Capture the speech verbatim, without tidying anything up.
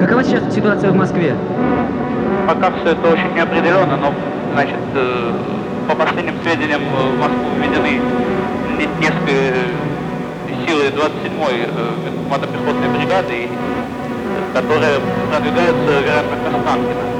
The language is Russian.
Какова сейчас ситуация в Москве? Пока все это очень неопределенно, но, значит, э, по последним сведениям, в Москву введены не- несколько силы двадцать седьмой э, мотопехотной бригады, и- которая продвигается, вероятно, к Останкино.